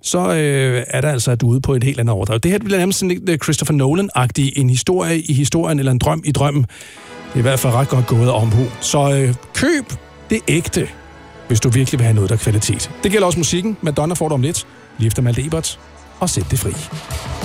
så er der altså, at du er ude på et helt andet overdrev. Det her bliver nærmest sådan lidt Christopher Nolan-agtig, en historie i historien, eller en drøm i drømmen. Det er i hvert fald ret godt gået omhu. Så køb det ægte, hvis du virkelig vil have noget, der er kvalitet. Det gælder også musikken. Madonna får du om lidt, lige efter Malte Ebert, og Sæt det fri.